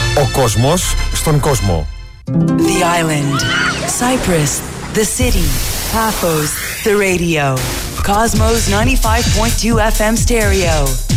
Ο κόσμος στον κόσμο. The island, Cyprus, the city, Paphos, the radio. Cosmos 95.2 FM stereo.